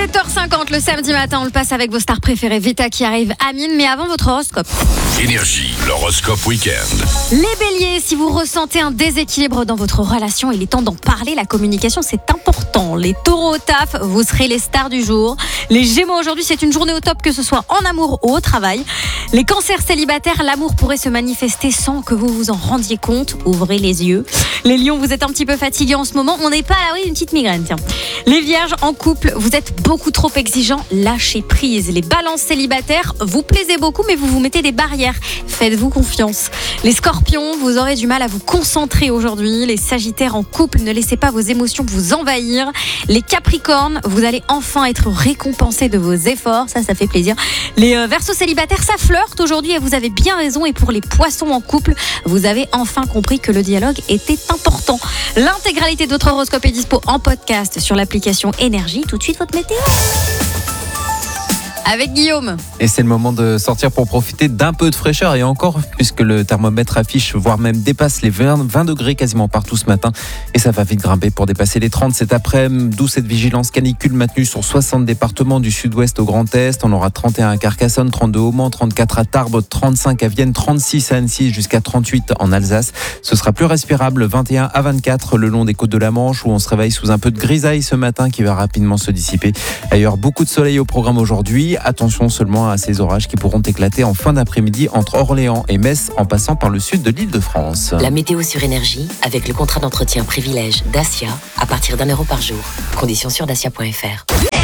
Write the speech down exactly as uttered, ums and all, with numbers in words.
sept heures cinquante le samedi matin, on le passe avec vos stars préférées. Vita qui arrive, Amine, mais avant votre horoscope. Énergie, l'horoscope week-end. Les béliers, si vous ressentez un déséquilibre dans votre relation, il est temps d'en parler. La communication, c'est important. Les taureaux au taf, vous serez les stars du jour. Les gémeaux, aujourd'hui, c'est une journée au top, que ce soit en amour ou au travail. Les cancers célibataires, l'amour pourrait se manifester sans que vous vous en rendiez compte. Ouvrez les yeux. Les lions, vous êtes un petit peu fatigués en ce moment. On n'est pas à l'abri d'une petite migraine, tiens. Les vierges, en couple, vous êtes beaucoup trop exigeants. Lâchez prise. Les balances célibataires, vous plaisez beaucoup, mais vous vous mettez des barrières. Faites-vous confiance. Les scorpions, vous aurez du mal à vous concentrer aujourd'hui. Les sagittaires en couple, ne laissez pas vos émotions vous envahir. Les capricornes, vous allez enfin être récompensés de vos efforts. Ça, ça fait plaisir. Les euh, verseaux célibataires, ça flirte aujourd'hui et vous avez bien raison. Et pour les poissons en couple, vous avez enfin compris que le dialogue était important. L'intégralité de votre horoscope est dispo en podcast sur l'application Énergie. Tout de suite, votre météo avec Guillaume. Et c'est le moment de sortir pour profiter d'un peu de fraîcheur et encore, puisque le thermomètre affiche, voire même dépasse les vingt, vingt degrés quasiment partout ce matin. Et ça va vite grimper pour dépasser les trente cet après-midi, d'où cette vigilance canicule maintenue sur soixante départements du sud-ouest au Grand Est. On aura trente et un à Carcassonne, trente-deux au Mans, trente-quatre à Tarbes, trente-cinq à Vienne, trente-six à Annecy, jusqu'à trente-huit en Alsace. Ce sera plus respirable, vingt et un à vingt-quatre le long des côtes de la Manche, où on se réveille sous un peu de grisaille ce matin qui va rapidement se dissiper. Ailleurs, beaucoup de soleil au programme aujourd'hui. Attention seulement à ces orages qui pourront éclater en fin d'après-midi entre Orléans et Metz en passant par le sud de l'Île-de-France. La météo sur Énergie avec le contrat d'entretien privilège Dacia à partir d'un euro par jour. Conditions sur dacia point f r.